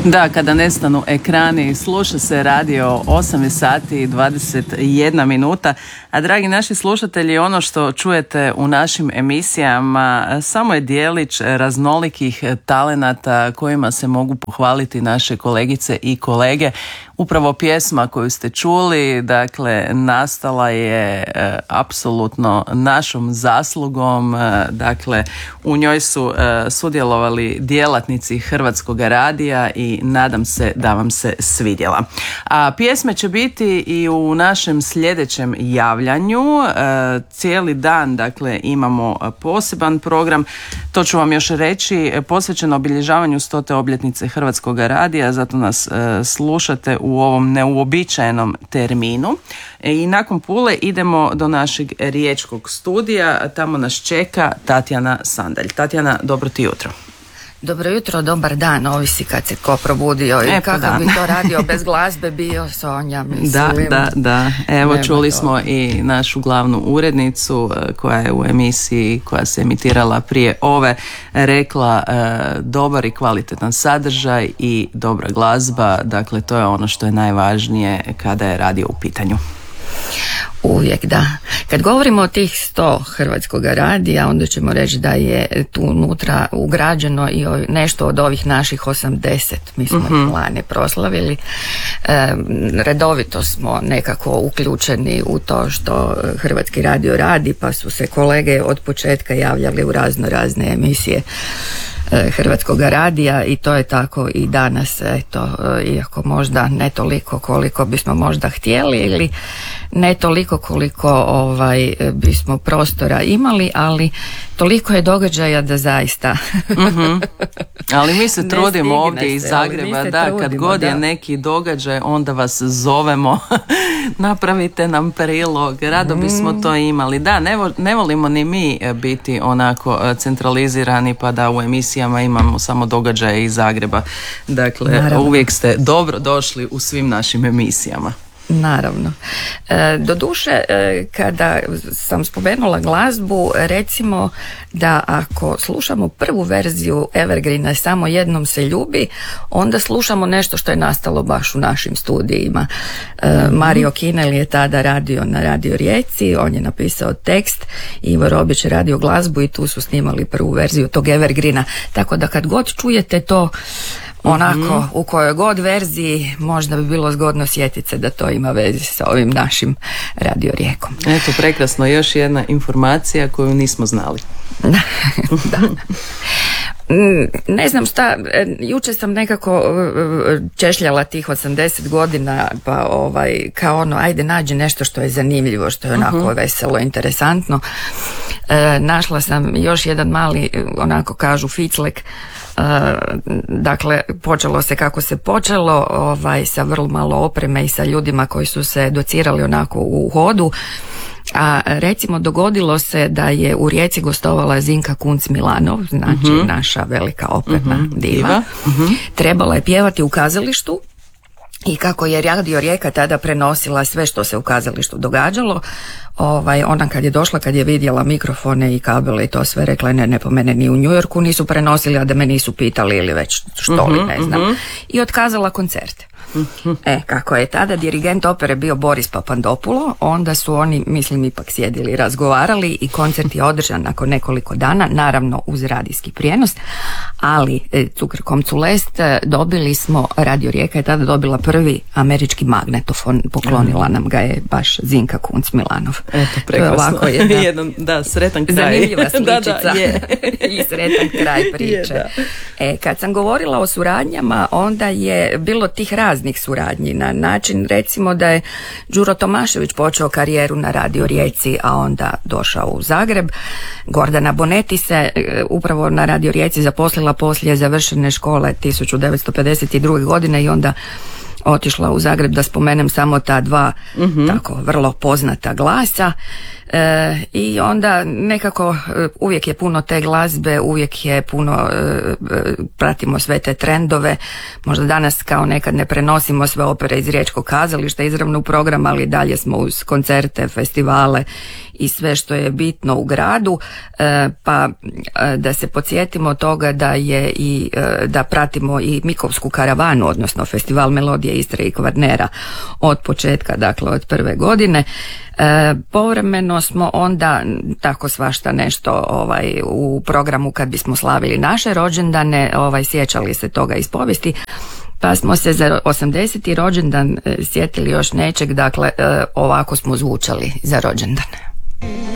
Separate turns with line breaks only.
Da, kada nestanu ekrani, sluša se radio 8 sati i 21 minuta, a dragi naši slušatelji, ono što čujete u našim emisijama samo je dijelić raznolikih talenata kojima se mogu pohvaliti naše kolegice i kolege. Upravo pjesma koju ste čuli, dakle, nastala je apsolutno našom zaslugom, dakle, u njoj su sudjelovali djelatnici Hrvatskog radija i nadam se da vam se svidjela. A pjesme će biti i u našem sljedećem javljanju. Cijeli dan, dakle, imamo poseban program, to ću vam još reći, posvećen obilježavanju 100. obljetnice Hrvatskog radija, zato nas slušate u ovom neuobičajenom terminu. I nakon Pule idemo do našeg riječkog studija, tamo nas čeka Tatjana Sandalj. Tatjana, dobro ti jutro.
Dobro jutro, dobar dan, ovisi kad se ko probudio i kako bi to radio bez glazbe bio, Sonja, mislim.
Da. Evo, čuli smo i našu glavnu urednicu koja je u emisiji koja se emitirala prije ove rekla dobar i kvalitetan sadržaj i dobra glazba, dakle to je ono što je najvažnije kada je radio u pitanju.
Uvijek, da. Kad govorimo o tih 100 Hrvatskog radija, onda ćemo reći da je tu unutra ugrađeno i nešto od ovih naših 80. Mi smo ih lani proslavili. Redovito smo nekako uključeni u to što Hrvatski radio radi, pa su se kolege od početka javljali u razne emisije Hrvatskog radija i to je tako i danas, eto, iako možda ne toliko koliko bismo možda htjeli ili ne toliko koliko bismo prostora imali, ali toliko je događaja da zaista
ali mi se trudimo ovdje iz Zagreba, kad god je neki događaj onda vas zovemo napravite nam prilog, rado bismo to imali. Da, ne volimo ni mi biti onako centralizirani pa da u emisijama imamo samo događaje iz Zagreba, dakle naravno. Uvijek ste dobro došli u svim našim emisijama.
Naravno. Doduše, kada sam spomenula glazbu, recimo da ako slušamo prvu verziju Evergreena Samo jednom se ljubi, onda slušamo nešto što je nastalo baš u našim studijima. Mario Kinel je tada radio na Radio Rijeci, on je napisao tekst, Ivo Robić je radio glazbu i tu su snimali prvu verziju tog Evergreena. Tako da kad god čujete to onako u kojoj god verziji, možda bi bilo zgodno sjetiti se da to ima veze sa ovim našim Radio Rijekom.
Eto, prekrasno, još jedna informacija koju nismo znali.
Da. Ne znam šta, jučer sam nekako češljala tih 80 godina, pa kao ono, ajde nađi nešto što je zanimljivo, što je onako veselo, interesantno. Našla sam još jedan mali, onako kažu, ficlek. Dakle, počelo se kako se počelo, sa vrlo malo opreme i sa ljudima koji su se docirali onako u hodu. A recimo dogodilo se da je u Rijeci gostovala Zinka Kunc-Milanov, znači naša velika operna diva. Trebala je pjevati u kazalištu i kako je Radio Rijeka tada prenosila sve što se u kazalištu događalo, ona kad je došla, kad je vidjela mikrofone i kabele i to sve, rekla je ne, po mene ni u New Yorku nisu prenosili, a da me nisu pitali ili već što li, ne znam. I otkazala koncerte. Kako je tada dirigent opere bio Boris Papandopulo, onda su oni, mislim, ipak sjedili i razgovarali i koncert je održan nakon nekoliko dana, naravno uz radijski prijenos, ali Cukrkom Culest dobili smo, Radio Rijeka je tada dobila prvi američki magnetofon, poklonila nam ga je baš Zinka Kunc-Milanov.
Eto, prekrasno. Jedan, sretan kraj.
Zanimljiva sličica i sretan kraj priče. Kad sam govorila o suradnjama, onda je bilo tih raznih suradnji na način, recimo da je Đuro Tomašević počeo karijeru na Radio Rijeci, a onda došao u Zagreb. Gordana Bonetti se upravo na Radio Rijeci zaposlila poslije završene škole 1952. godine i onda otišla u Zagreb da spomenem samo ta dva tako vrlo poznata glasa. I onda nekako uvijek je puno te glazbe, uvijek je puno, pratimo sve te trendove. Možda danas kao nekad ne prenosimo sve opere iz Riječkog kazališta izravno u program, ali dalje smo uz koncerte, festivale i sve što je bitno u gradu, pa da se podsjetimo toga da je i da pratimo i Mikovsku karavanu, odnosno Festival melodije Istre i Kvarnera od početka, dakle od prve godine. Povremeno smo onda tako svašta nešto u programu kad bismo slavili naše rođendane, sjećali se toga iz povijesti, pa smo se za 80. rođendan sjetili još nečeg, dakle ovako smo zvučali za rođendane.